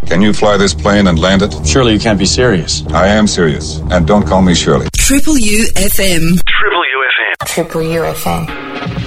Can you fly this plane and land it? Surely you can't be serious. I am serious. And don't call me Shirley. Triple U FM. Triple U FM. Triple U FM.